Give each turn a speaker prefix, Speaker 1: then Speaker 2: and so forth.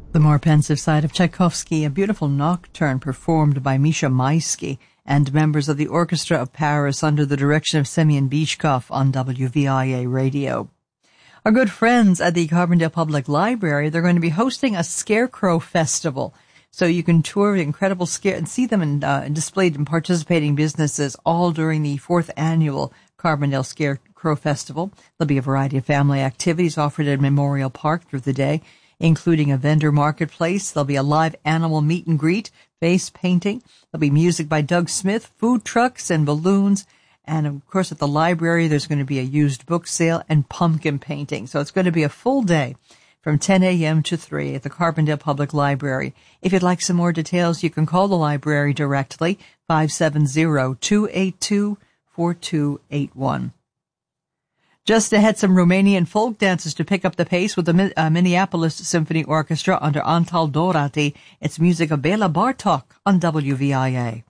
Speaker 1: The more pensive side of Tchaikovsky, a beautiful nocturne performed by Misha Maisky and members of the Orchestra of Paris under the direction of Semyon Bychkov on WVIA radio. Our good friends at the Carbondale Public Library, they're going to be hosting a Scarecrow Festival. So you can tour the incredible scare and see them displayed in participating businesses all during the 4th annual Carbondale Scarecrow Festival. There'll be a variety of family activities offered at Memorial Park through the day, including a vendor marketplace. There'll be a live animal meet and greet, face painting. There'll be music by Doug Smith, food trucks and balloons. And, of course, at the library, there's going to be a used book sale and pumpkin painting. So it's going to be a full day from 10 a.m. to 3 at the Carbondale Public Library. If you'd like some more details, you can call the library directly, 570-282-4281. Just ahead, some Romanian folk dances to pick up the pace with the Minneapolis Symphony Orchestra under Antal Dorati. It's music of Bela Bartok on WVIA.